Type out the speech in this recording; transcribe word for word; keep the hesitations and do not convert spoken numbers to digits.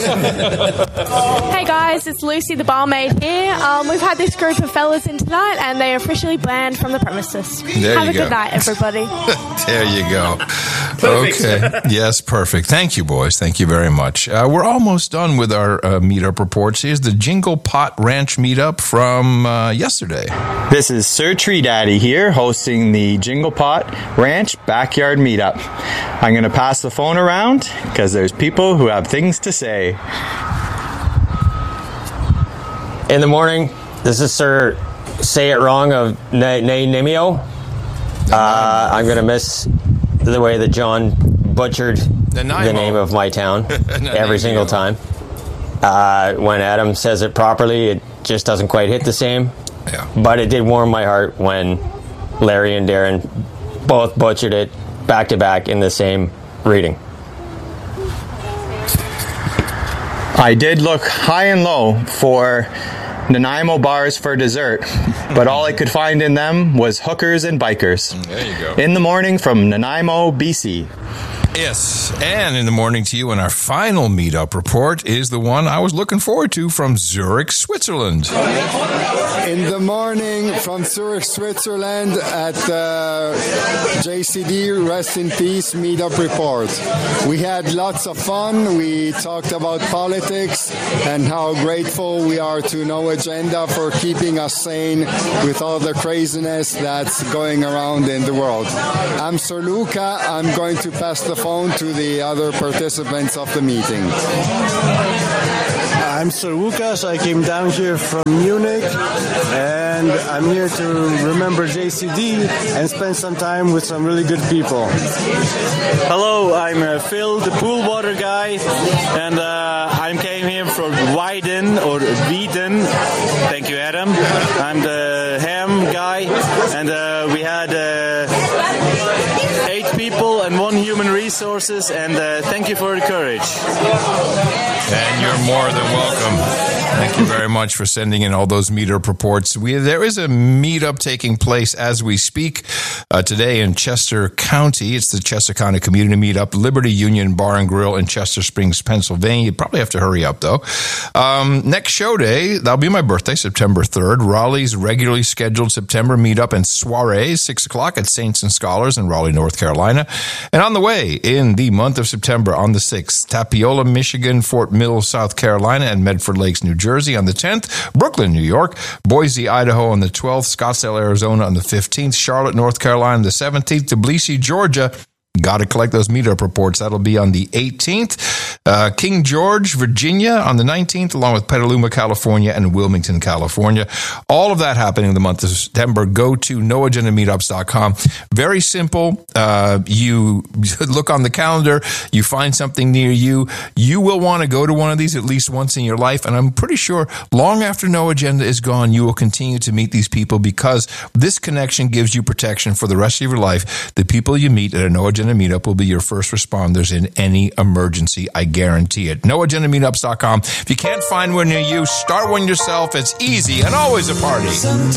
Hey guys, it's Lucy the barmaid here. Um, we've had this group of fellas in tonight and they are officially banned from the premises. There Have you a go. good night, everybody. There you go. Perfect. Okay. Yes, perfect. Thank you, boys. Thank you very much. Uh, we're almost done with our uh, meetup reports. Here's the Jingle Pot Ranch meetup from uh, yesterday. This is Sir Tree Daddy here, hosting the Jingle Pot Ranch Backyard Meetup. I'm going to pass the phone around because there's people who have things to say. In the morning, this is Sir Say It Wrong of Na- Na- Namio. Uh, I'm going to miss the way that John butchered the name of my town every single time. Uh, when Adam says it properly, it just doesn't quite hit the same. Yeah. But it did warm my heart when Larry and Darren both butchered it back to back in the same reading. I did look high and low for Nanaimo bars for dessert, but all I could find in them was hookers and bikers. There you go. In the morning from Nanaimo, B C. Yes, and in the morning to you, and our final meetup report is the one I was looking forward to from Zurich, Switzerland. In the morning from Zurich, Switzerland at the J C D Rest in Peace meetup report. We had lots of fun. We talked about politics and how grateful we are to No Agenda for keeping us sane with all the craziness that's going around in the world. I'm Sir Luca. I'm going to pass the phone to the other participants of the meeting. I'm Sir Lucas. I came down here from Munich, and I'm here to remember J C D and spend some time with some really good people. Hello, I'm uh, Phil, the pool water guy, and uh, I came here from Weiden or Wieden. Thank you, Adam. I'm the ham guy, and uh, we had uh, eight people and one human resources, and uh, thank you for the courage. And you're more than welcome. Thank you very much for sending in all those meetup reports. We, there is a meetup taking place as we speak uh, today in Chester County. It's the Chester County Community Meetup, Liberty Union Bar and Grill in Chester Springs, Pennsylvania. You probably have to hurry up, though. Um, next show day, that'll be my birthday, September third. Raleigh's regularly scheduled September meetup and soiree, six o'clock at Saints and Scholars in Raleigh, North Carolina. And on the way in the month of September on the sixth, Tapiola, Michigan, Fort Mill, South Carolina, and Medford Lakes, New Jersey on the tenth, Brooklyn, New York, Boise, Idaho on the twelfth, Scottsdale, Arizona on the fifteenth, Charlotte, North Carolina on the seventeenth, Tbilisi, Georgia. Got to collect those meetup reports. That'll be on the eighteenth. Uh, King George, Virginia on the nineteenth, along with Petaluma, California, and Wilmington, California. All of that happening in the month of September. Go to no agenda meetups dot com. Very simple. Uh, you look on the calendar. You find something near you. You will want to go to one of these at least once in your life. And I'm pretty sure long after No Agenda is gone, you will continue to meet these people because this connection gives you protection for the rest of your life. The people you meet at a No Agenda Meetup will be your first responders in any emergency. I guarantee it. no agenda meetups dot com. If you can't find one near you, start one yourself. It's easy and always a party.